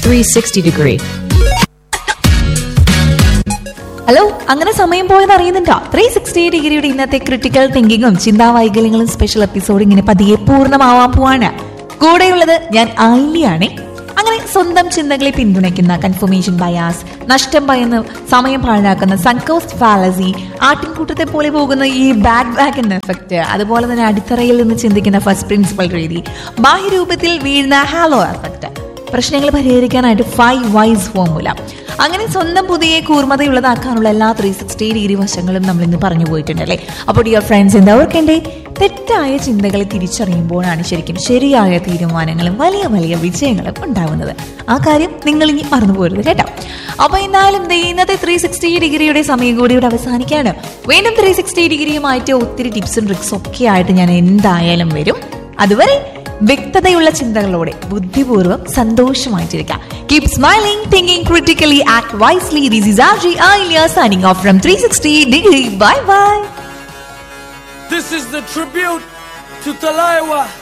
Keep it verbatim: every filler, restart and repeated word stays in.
three sixty degree. Hello, അങ്ങനെ സമയം പോയത് അറിയുന്നുണ്ടോ? ത്രീ സിക്സ്റ്റി ഡിഗ്രിയുടെ ഇന്നത്തെ ക്രിട്ടിക്കൽ തിങ്കിങ്ങും ചിന്താവൈകല്യങ്ങളും സ്പെഷ്യൽ എപ്പിസോഡ് ഇങ്ങനെ പതിയെ പൂർണ്ണമാവാൻ പോവാണ്. കൂടെയുള്ളത് ഞാൻ ആയില്യാണ്. അങ്ങനെ സ്വന്തം ചിന്തകളെ പിന്തുണയ്ക്കുന്ന കൺഫർമേഷൻ ബയാസ്, നഷ്ടം ഭയന്ന് സമയം പാഴാക്കുന്ന സൺകോസ്റ്റ് ഫാലസി, ആട്ടിൻകൂട്ടത്തെ പോലെ പോകുന്ന ഈ ബാഡ് ബാക്ക് എന്ന എഫക്ട്, അതുപോലെ തന്നെ അടിത്തറയിൽ നിന്ന് ചിന്തിക്കുന്ന ഫസ്റ്റ് പ്രിൻസിപ്പൽ രീതി, ബാഹ്യരൂപത്തിൽ വീഴുന്ന ഹാലോ എഫക്ട്, പ്രശ്നങ്ങൾ പരിഹരിക്കാനായിട്ട് ഫൈവ് വൈസ് ഫോർമുല, അങ്ങനെ സ്വന്തം പുതിയ കൂർമ്മതയുള്ളതാക്കാനുള്ള എല്ലാ ത്രീ സിക്സ്റ്റി ഡിഗ്രി വശങ്ങളും നമ്മൾ ഇന്ന് പറഞ്ഞു പോയിട്ടുണ്ടല്ലേ. അപ്പോൾ ഡിയർ ഫ്രണ്ട്സ്, എന്താ ഓർക്കണ്ടേ? തെറ്റായ ചിന്തകളെ തിരിച്ചറിയുമ്പോഴാണ് ശരിക്കും ശരിയായ തീരുമാനങ്ങളും വലിയ വലിയ വിജയങ്ങളും ഉണ്ടാവുന്നത്. ആ കാര്യം നിങ്ങൾ ഇനി മറന്നു പോരുത് കേട്ടോ. അപ്പൊ എന്തായാലും ഇന്നത്തെ ത്രീ സിക്സ്റ്റി ഡിഗ്രിയുടെ സമയം കൂടി ഇവിടെ അവസാനിക്കാണ്. വീണ്ടും ത്രീ സിക്സ്റ്റി ഡിഗ്രിയുമായിട്ട് ഒത്തിരി ടിപ്സും ട്രിക്സും ഒക്കെ ആയിട്ട് ഞാൻ എന്തായാലും വരും. അതുവരെ വ്യക്തതയുള്ള ചിന്തകളോടെ ബുദ്ധിപൂർവ്വം സന്തോഷമായിട്ടിരിക്കാം. Keep smiling, thinking critically, act wisely. This is R J Ailya signing off from three sixty degree. Bye bye. This is the tribute to Talaiwa.